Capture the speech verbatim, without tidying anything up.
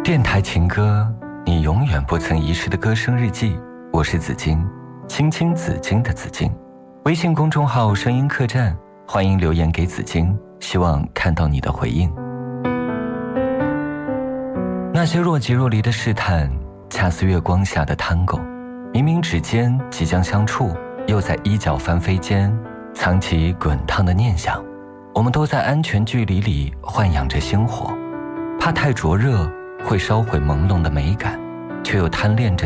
电台情歌，你永远不曾遗失的歌声日记。我是紫金，青青紫金的紫金。微信公众号声音客栈，欢迎留言给紫金，希望看到你的回应。那些若即若离的试探，恰似月光下的探戈，明明指尖即将相触，又在衣角翻飞间藏起滚烫的念想。我们都在安全距离里豢养着星火，怕太灼热会烧毁朦胧的美感，却又贪恋着